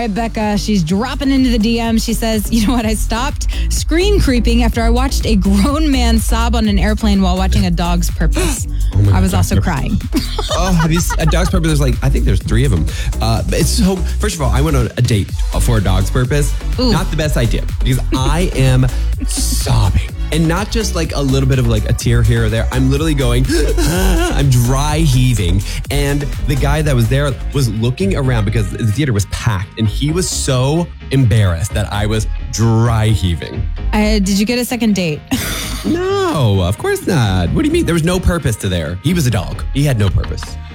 right, Becca, she's dropping into the DM. She says, you know what? I stopped screen creeping after I watched a grown man sob on an airplane while watching A Dog's Purpose. I was also crying. Have you seen A Dog's Purpose? I think there's 3 of them. It's so, first of all, I went on a date for A Dog's Purpose. Ooh. Not the best idea because I am sobbing. And not just like a little bit of like a tear here or there. I'm literally going, I'm dry heaving. And the guy that was there was looking around because the theater was packed. And he was so embarrassed that I was dry heaving. Did you get a second date? No, of course not. What do you mean? There was no purpose to there. He was a dog. He had no purpose.